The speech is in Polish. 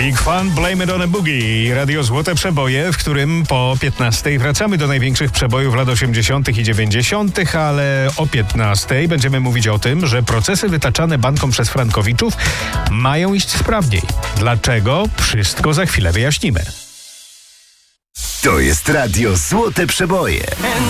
Big Fun, Blame It on a Boogie. Radio Złote Przeboje, w którym po 15 wracamy do największych przebojów lat 80. i 90., ale o 15 będziemy mówić o tym, że procesy wytaczane bankom przez frankowiczów mają iść sprawniej. Dlaczego? Wszystko za chwilę wyjaśnimy. To jest Radio Złote Przeboje.